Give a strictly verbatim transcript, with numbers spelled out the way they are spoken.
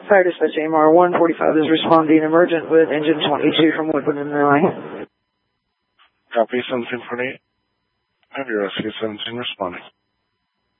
Fire dispatch A M R one forty-five is responding emergent with engine twenty-two from Woodland, Illinois. Copy seventeen forty-eight. Have your rescue seventeen responding.